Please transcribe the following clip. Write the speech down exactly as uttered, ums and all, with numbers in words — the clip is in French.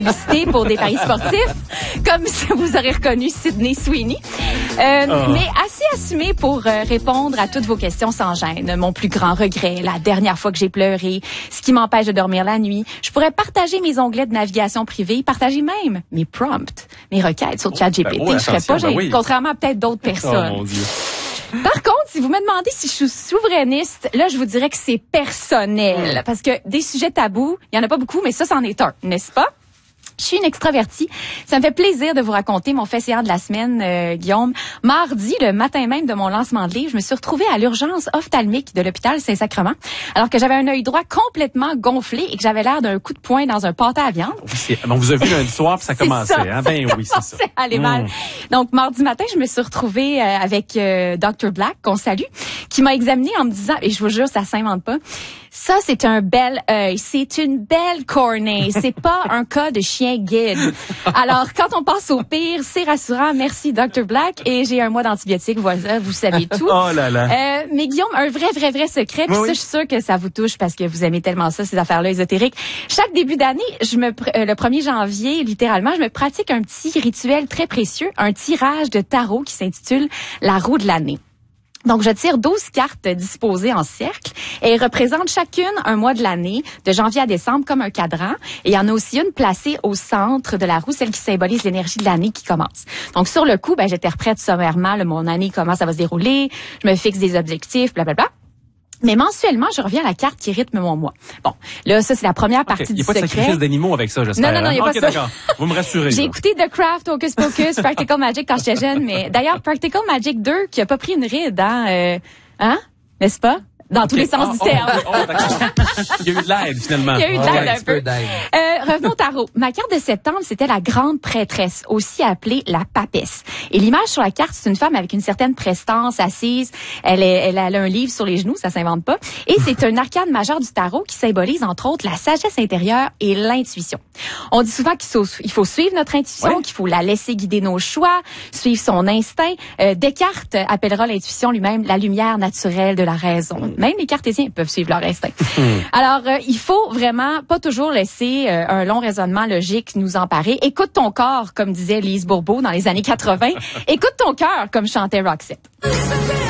publicité pour des paris sportifs, comme vous aurez reconnu Sydney Sweeney. Euh, oh. Mais assez assumé pour euh, répondre à toutes vos questions sans gêne. Mon plus grand regret, la dernière fois que j'ai pleuré, ce qui m'empêche de dormir la nuit. Je pourrais partager mes onglets de navigation privée, partager même mes prompts, mes requêtes sur ChatGPT. Oh, ben, je serais pas gênée, ben oui. Contrairement à peut-être d'autres personnes. Oh, mon Dieu. Par contre, si vous me demandez si je suis souverainiste, là, je vous dirais que c'est personnel. Mmh. Parce que des sujets tabous, il y en a pas beaucoup, mais ça, c'en est un, n'est-ce pas? Je suis une extravertie. Ça me fait plaisir de vous raconter mon fait saillant de la semaine, euh, Guillaume. Mardi, le matin même de mon lancement de livre, je me suis retrouvée à l'urgence ophtalmique de l'hôpital Saint-Sacrement, alors que j'avais un œil droit complètement gonflé et que j'avais l'air d'un coup de poing dans un pâté à viande. On vous a vu lundi soir puis ça commençait. Ça, hein? Ben ça oui, c'est ça. Ça allait mmh. mal. Donc, mardi matin, je me suis retrouvée euh, avec euh, docteur Black, qu'on salue, qui m'a examinée en me disant, et je vous jure, ça s'invente pas, ça, c'est un bel œil, c'est une belle cornée, c'est pas un cas de chien guide. Alors, quand on passe au pire, c'est rassurant. Merci, docteur Black. Et j'ai un mois d'antibiotiques. Voilà, vous savez tout. Oh là là. Euh, mais Guillaume, un vrai, vrai, vrai secret. Puis oui, ça, oui. Je suis sûre que ça vous touche parce que vous aimez tellement ça, ces affaires-là ésotériques. Chaque début d'année, je me, euh, le premier janvier, littéralement, je me pratique un petit rituel très précieux, un tirage de tarot qui s'intitule La roue de l'année. Donc, je tire douze cartes disposées en cercle et elles représentent chacune un mois de l'année, de janvier à décembre, comme un cadran. Et il y en a aussi une placée au centre de la roue, celle qui symbolise l'énergie de l'année qui commence. Donc, sur le coup, ben, j'interprète sommairement, là, mon année, comment ça va se dérouler, je me fixe des objectifs, blablabla. Mais mensuellement, je reviens à la carte qui rythme mon mois. Bon, là, ça, c'est la première partie okay. du secret. Il n'y a pas de sacrifice d'animaux avec ça, j'espère. Non, non, non, il n'y a okay, pas ça. D'accord. Vous me rassurez. J'ai là. écouté The Craft, Hocus Pocus, Practical Magic quand j'étais jeune, mais d'ailleurs, Practical Magic deux, qui a pas pris une ride, hein, euh, hein, n'est-ce pas? Dans okay. tous les sens oh, du terme. Oh, oh, d'accord. Il y a eu de l'aide, finalement. Il y a eu de l'aide oh, un, un peu. peu euh, revenons au tarot. Ma carte de septembre, c'était la grande prêtresse, aussi appelée la papesse. Et l'image sur la carte, c'est une femme avec une certaine prestance, assise. Elle, est, elle a un livre sur les genoux, ça s'invente pas. Et c'est un arcane majeur du tarot qui symbolise, entre autres, la sagesse intérieure et l'intuition. On dit souvent qu'il faut, il faut suivre notre intuition, ouais. qu'il faut la laisser guider nos choix, suivre son instinct. Euh, Descartes appellera l'intuition lui-même la lumière naturelle de la raison. Même les cartésiens peuvent suivre leur instinct. Mmh. Alors, euh, il faut vraiment pas toujours laisser euh, un long raisonnement logique nous emparer. Écoute ton corps, comme disait Lise Bourbeau dans les années quatre-vingts. Écoute ton cœur, comme chantait Roxette.